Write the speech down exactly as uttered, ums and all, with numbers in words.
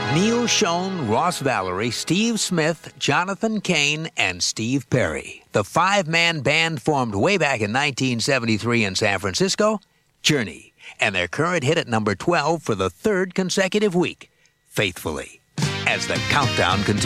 Neil Schon, Ross Valerie, Steve Smith, Jonathan Cain, and Steve Perry. The five-man band formed way back in nineteen seventy-three in San Francisco, Journey, and their current hit at number twelve for the third consecutive week, Faithfully. As the countdown continues.